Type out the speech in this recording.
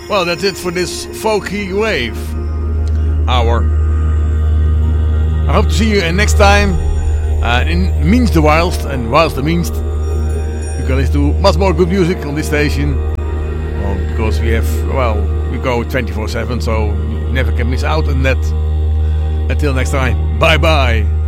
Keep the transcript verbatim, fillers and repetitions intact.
Well, that's it for this folky wave hour. I hope to see you next time uh, in Means the Whilst, and whilst the means you can listen to much more good music on this station. Well, because we have, well, we go twenty-four seven, so you never can miss out on that. Until next time, bye bye.